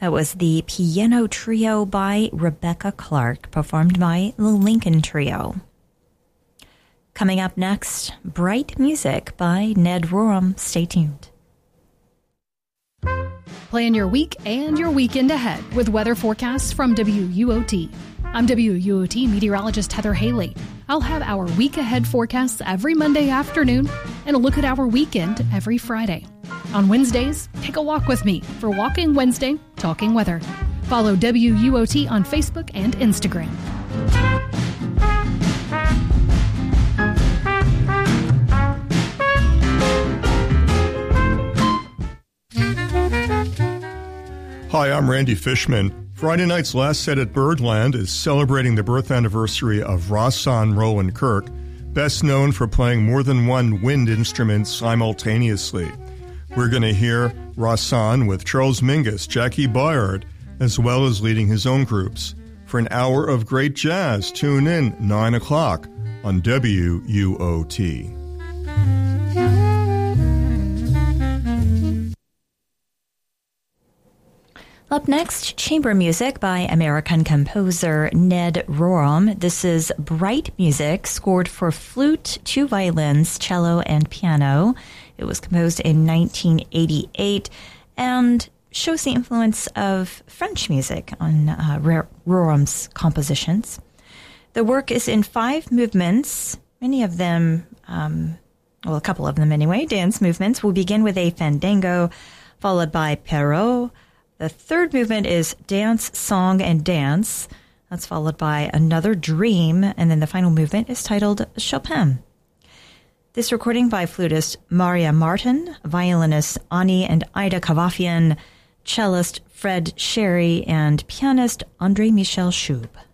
That was the Piano Trio by Rebecca Clark, performed by the Lincoln Trio. Coming up next, Bright Music by Ned Rorem. Stay tuned. Plan your week and your weekend ahead with weather forecasts from WUOT. I'm WUOT meteorologist Heather Haley. I'll have our week ahead forecasts every Monday afternoon and a look at our weekend every Friday. On Wednesdays, take a walk with me for Walking Wednesday, Talking Weather. Follow WUOT on Facebook and Instagram. Hi, I'm Randy Fishman. Friday night's last set at Birdland is celebrating the birth anniversary of Rahsaan Rowan Kirk, best known for playing more than one wind instrument simultaneously. We're going to hear Rahsaan with Charles Mingus, Jackie Byard, as well as leading his own groups. For an hour of great jazz, tune in 9 o'clock on WUOT. Up next, chamber music by American composer Ned Rorem. This is Bright Music, scored for flute, 2 violins, cello, and piano. It was composed in 1988 and shows the influence of French music on Rorem's compositions. The work is in 5 movements, many of them, a couple of them anyway, dance movements. We'll begin with a fandango, followed by Perrault. The third movement is dance, song, and dance. That's followed by another dream. And then the final movement is titled Chopin. This recording by flutist Maria Martin, violinists Ani and Ida Kavafian, cellist Fred Sherry, and pianist André Michel Schub.